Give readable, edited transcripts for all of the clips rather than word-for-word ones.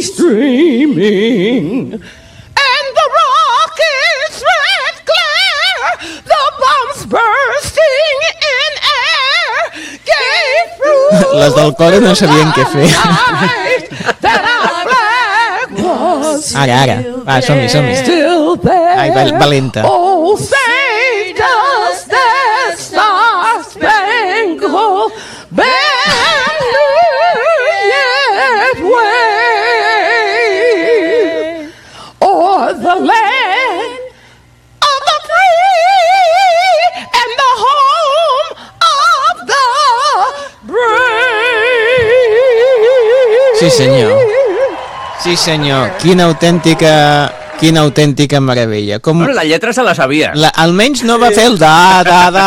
streaming, and the rocket's red glare, the bombs bursting in air, gave through Les del coro no sabien què fer. that our flag was Ara. Va, som-hi. still there. Ai, valenta. Oh, say does that star-spangled banner yet wave o'er the land of the free and the home of the brave. Sí, senyor. Quina autèntica meravella. Bueno, la lletra se la sabia. Almenys no va fer el da.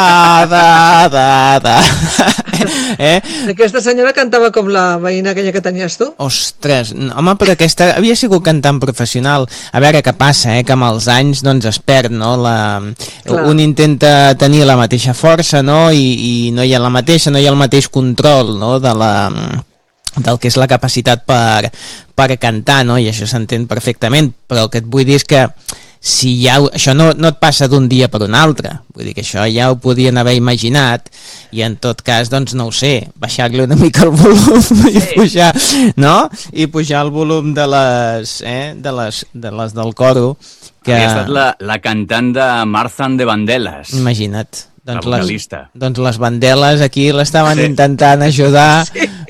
Aquesta senyora cantava com la veïna aquella que tenies tu? Ostres, home, però aquesta havia sigut cantant professional. A veure què passa, que amb els anys doncs es perd, no? Un intenta tenir la mateixa força, no? I no hi ha la mateixa, no hi ha el mateix control, no? Del que és la capacitat per cantar, no? I això s'entén perfectament, però el que et vull dir és que si això no et passa d'un dia per un altre, vull dir que això ja ho podien haver imaginat i en tot cas, doncs no ho sé, baixar-li una mica el volum i pujar, no? I pujar el volum de les del coro que... Havia estat la cantant de Marzan de Vandellas. Imagina't. La vocalista. Doncs les Vandellas aquí l'estaven intentant ajudar,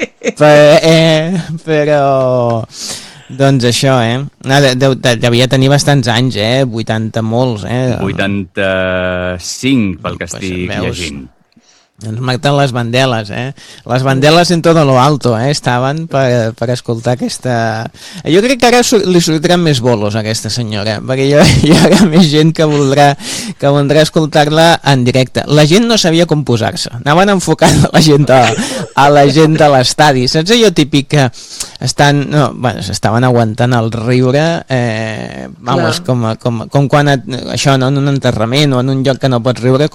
però doncs això, devia tenir bastants anys, 80 molts, 85 pel que estic llegint. Ens marquen les Vandellas, les Vandellas en todo lo alto, estaven per escoltar aquesta... Jo crec que ara li sortiran més bolos a aquesta senyora, perquè hi haurà més gent que voldrà escoltar-la en directe. La gent no sabia com posar-se, anaven enfocant la gent a la gent de l'estadi, saps allò típic que s'estaven aguantant el riure, com quan això, en un enterrament o en un lloc que no pots riure,